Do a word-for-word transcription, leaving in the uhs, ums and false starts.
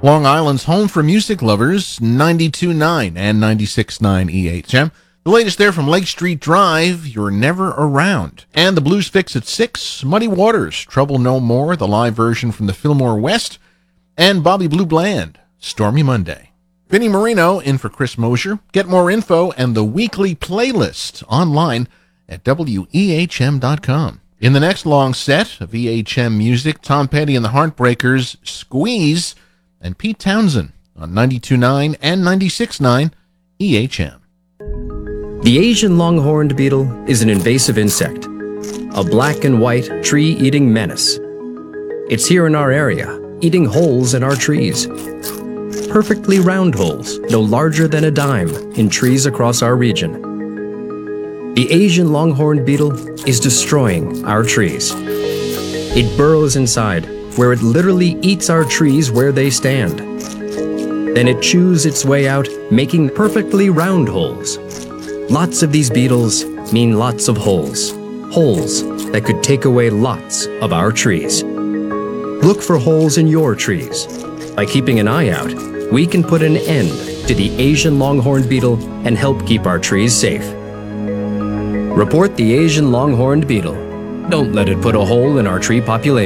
Long Island's home for music lovers, ninety-two point nine and ninety-six point nine E H M. The latest there from Lake Street Drive, You're Never Around. And the Blues Fix at six, Muddy Waters, Trouble No More, the live version from the Fillmore West, and Bobby Blue Bland, Stormy Monday. Vinnie Marino in for Chris Mosier. Get more info and the weekly playlist online at W E H M dot com. In the next long set of E H M music, Tom Petty and the Heartbreakers, Squeeze, and Pete Townsend on ninety-two point nine and ninety-six point nine E H M. The Asian longhorned beetle is an invasive insect, a black and white tree-eating menace. It's here in our area, eating holes in our trees. Perfectly round holes, no larger than a dime, in trees across our region. The Asian longhorned beetle is destroying our trees. It burrows inside, where it literally eats our trees where they stand. Then it chews its way out, making perfectly round holes. Lots of these beetles mean lots of holes. Holes that could take away lots of our trees. Look for holes in your trees. By keeping an eye out, we can put an end to the Asian longhorned beetle and help keep our trees safe. Report the Asian longhorned beetle. Don't let it put a hole in our tree population.